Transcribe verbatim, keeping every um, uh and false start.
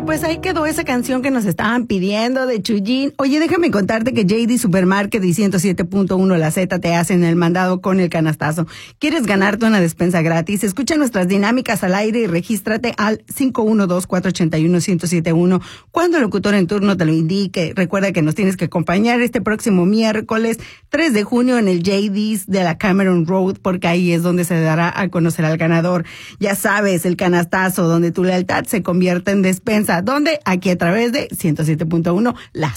pues ahí quedó esa canción que nos estaban pidiendo de Chuyín. Oye, déjame contarte que J D Supermarket y ciento siete punto uno La Z te hacen el mandado con el canastazo. ¿Quieres ganarte una despensa gratis? Escucha nuestras dinámicas al aire y regístrate al cinco uno dos, cuatro ocho uno, uno cero siete uno cuando el locutor en turno te lo indique. Recuerda que nos tienes que acompañar este próximo miércoles tres de junio en el J D's de la Cameron Road, porque ahí es donde se dará a conocer al ganador. Ya sabes, el canastazo, donde tu lealtad se convierte en despensa. ¿Dónde? Aquí a través de ciento siete punto uno La